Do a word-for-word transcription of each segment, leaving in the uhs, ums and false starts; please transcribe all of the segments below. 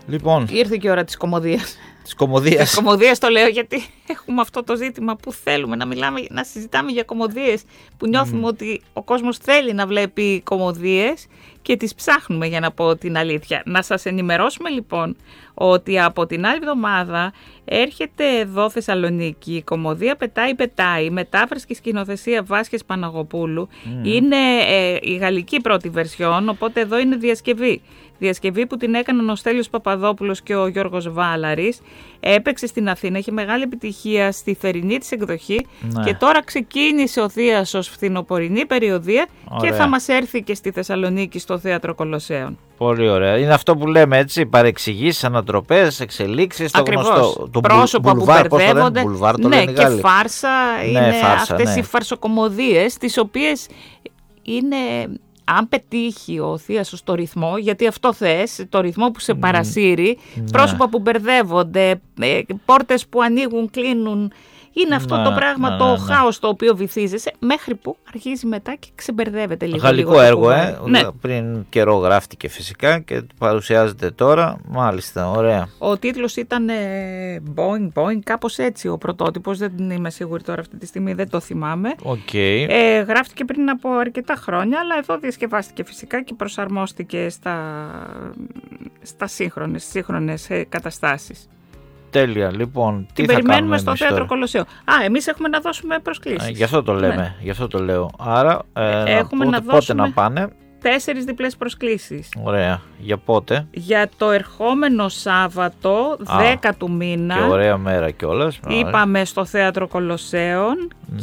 Λοιπόν. Ήρθε και η ώρα της κωμωδίας. Της κωμωδίας. Της κωμωδίας το λέω γιατί έχουμε αυτό το ζήτημα που θέλουμε να μιλάμε, να συζητάμε για κωμωδίες, που νιώθουμε mm. ότι ο κόσμος θέλει να βλέπει κωμωδίες και τις ψάχνουμε, για να πω την αλήθεια. Να σας ενημερώσουμε λοιπόν ότι από την άλλη εβδομάδα έρχεται εδώ Θεσσαλονίκη η κωμωδία Πετάει Πετάει, μετάφραση και σκηνοθεσία Βάσχες Παναγοπούλου. Mm. Είναι ε, η γαλλική πρώτη βερσιόν, οπότε εδώ είναι διασκευή. Διασκευή που την έκαναν ο Στέλιος Παπαδόπουλος και ο Γιώργος Βάλαρης. Έπαιξε στην Αθήνα, είχε μεγάλη επιτυχία στη θερινή της εκδοχή ναι. και τώρα ξεκίνησε ο Δίας ως φθινοπορεινή περιοδία. Ωραία. Και θα μας έρθει και στη Θεσσαλονίκη στο Θέατρο Κολοσσέων. Πολύ ωραία. Είναι αυτό που λέμε έτσι, παρεξηγήσεις, ανατροπές, εξελίξεις, το γνωστό. Το πρόσωπα μπουλβάρ, που μπερδεύονται. Μπουλβάρ, το ναι, λένε και Γάλλοι. Φάρσα ναι, είναι φάρσα, αυτές ναι. οι φαρσοκωμωδίες, τις οποίες είναι... Αν πετύχει ο Θίασος το ρυθμό, γιατί αυτό θες, το ρυθμό που σε παρασύρει, mm. πρόσωπα ναι. που μπερδεύονται, πόρτες που ανοίγουν, κλείνουν, είναι αυτό ναι, το πράγμα, ναι, το ναι, χάος ναι. το οποίο βυθίζεσαι, μέχρι που αρχίζει μετά και ξεμπερδεύεται λίγο. Γαλλικό λίγο έργο, ε, ναι. πριν καιρό γράφτηκε φυσικά και παρουσιάζεται τώρα, μάλιστα, ωραία. Ο τίτλος ήταν ε, Boing Boing, κάπως έτσι ο πρωτότυπος, δεν είμαι σίγουρη τώρα αυτή τη στιγμή, δεν το θυμάμαι. Okay. Ε, γράφτηκε πριν από αρκετά χρόνια, αλλά εδώ διασκευάστηκε φυσικά και προσαρμόστηκε στα, στα σύγχρονες, σύγχρονες καταστάσεις. Τέλεια, λοιπόν. Τι την θα περιμένουμε στο Θέατρο τώρα? Κολοσσέου. Α, εμείς έχουμε να δώσουμε προσκλήσεις. Ε, γι' αυτό το λέμε, ναι. γι' αυτό το λέω. Άρα, ε, έχουμε να, να πότε, δώσουμε πότε να πάνε. Τέσσερις διπλές προσκλήσεις. Ωραία. Για πότε? Για το ερχόμενο Σάββατο, Α, δέκα του μήνα. Και ωραία μέρα κιόλας. Είπαμε στο Θέατρο Κολοσσέων. Ναι.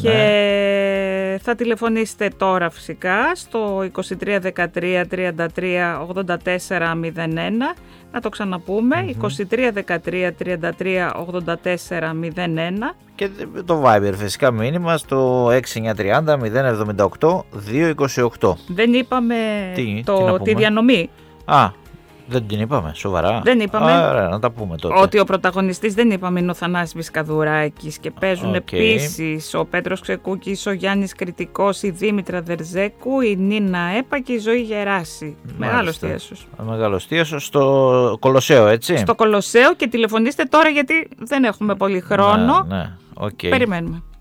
Και θα τηλεφωνήσετε τώρα φυσικά στο είκοσι τρία δεκατρία τριάντα τρία ογδόντα τέσσερα μηδέν ένα. Να το ξαναπούμε, mm-hmm. είκοσι τρία δεκατρία τριάντα τρία ογδόντα τέσσερα μηδέν ένα. Και το Viber φυσικά μήνυμα στο έξι εννιά τρία μηδέν μηδέν εβδομήντα οκτώ διακόσια είκοσι οκτώ. Δεν είπαμε τι, το, τι τη διανομή. Α, δεν την είπαμε, σοβαρά. Δεν είπαμε. Α, ωραία, να τα πούμε τότε. Ότι ο πρωταγωνιστής δεν είπαμε είναι ο Θανάσης Βυσκαδουράκης και παίζουν okay. επίσης ο Πέτρος Ξεκούκης, ο Γιάννης Κρητικός, η Δήμητρα Δερζέκου, η Νίνα Έπα και η Ζωή Γεράση. Μεγάλος Θίασος. Μεγάλος Θίασος στο Κολοσσέο, έτσι. Στο Κολοσσέο και τηλεφωνήστε τώρα γιατί δεν έχουμε πολύ χρόνο. Ναι, ναι. Okay. Περιμένουμε.